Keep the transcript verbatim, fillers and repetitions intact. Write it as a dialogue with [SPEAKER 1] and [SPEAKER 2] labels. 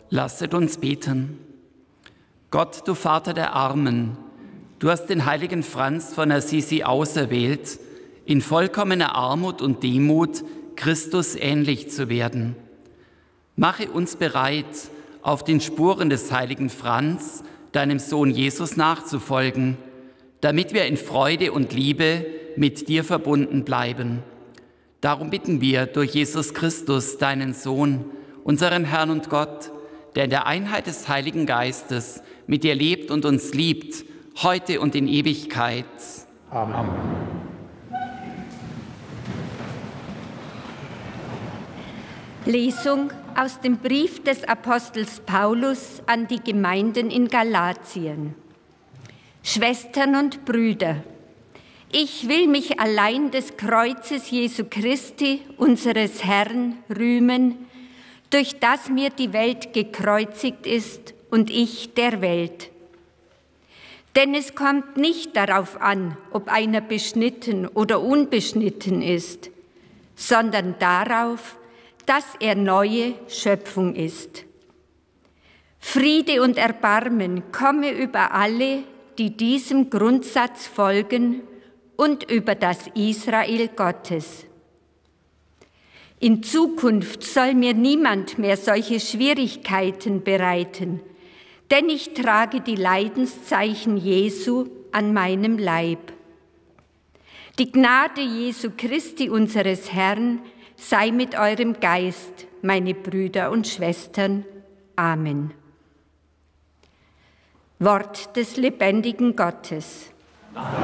[SPEAKER 1] Lasset uns beten. Gott, du Vater der Armen, du hast den heiligen Franz von Assisi auserwählt, in vollkommener Armut und Demut Christus ähnlich zu werden. Mache uns bereit, auf den Spuren des heiligen Franz, deinem Sohn Jesus, nachzufolgen, damit wir in Freude und Liebe mit dir verbunden bleiben. Darum bitten wir durch Jesus Christus, deinen Sohn, unseren Herrn und Gott, der in der Einheit des Heiligen Geistes mit dir lebt und uns liebt, heute und in Ewigkeit.
[SPEAKER 2] Amen.
[SPEAKER 3] Lesung aus dem Brief des Apostels Paulus an die Gemeinden in Galatien. Schwestern und Brüder, ich will mich allein des Kreuzes Jesu Christi, unseres Herrn, rühmen, durch das mir die Welt gekreuzigt ist und ich der Welt. Denn es kommt nicht darauf an, ob einer beschnitten oder unbeschnitten ist, sondern darauf, dass er neue Schöpfung ist. Friede und Erbarmen komme über alle, die diesem Grundsatz folgen, und über das Israel Gottes. In Zukunft soll mir niemand mehr solche Schwierigkeiten bereiten, denn ich trage die Leidenszeichen Jesu an meinem Leib. Die Gnade Jesu Christi, unseres Herrn, sei mit eurem Geist, meine Brüder und Schwestern. Amen. Wort des lebendigen Gottes. Amen.